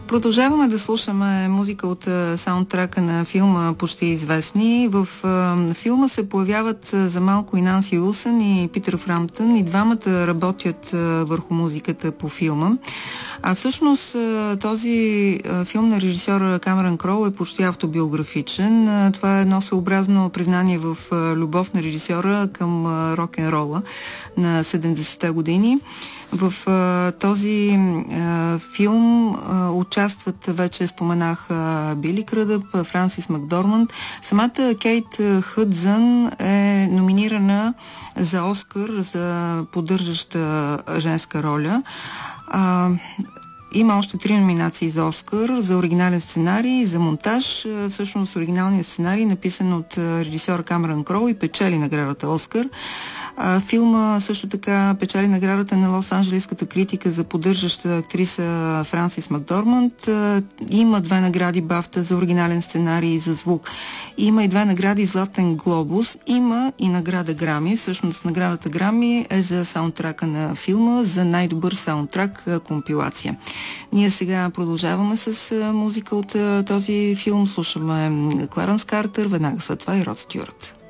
Продължаваме да слушаме музика от саундтрака на филма "Почти известни". В филма се появяват за малко и Нанси Уилсън и Питър Фрамптън, и двамата работят върху музиката по филма. А всъщност този филм на режисьора Камерън Кроу е почти автобиографичен. Това е едно своеобразно признание в любов на режисьора към рок-н-рола на 70-те години. В този филм участват, вече споменах, Били Кръдъп, Франсис Макдорманд. Самата Кейт Хъдсън е номинирана за Оскар за поддържаща женска роля. Има още 3 номинации за Оскар: за оригинален сценарий, за монтаж. Всъщност оригиналният сценарий, написан от режисьор Камерън Кроу, и печели наградата Оскар. Филма също така печели наградата на Лос-Анджелеската критика за поддържаща актриса Франсис Макдорманд. Има 2 награди Бафта за оригинален сценарий и за звук. Има и 2 награди Златен глобус. Има и награда Грами. Всъщност наградата Грами е за саундтрака на филма, за най-добър саундтрак компилация. Ние сега продължаваме с музика от този филм. Слушаме Кларенс Картер, веднага след това и Род Стюарт.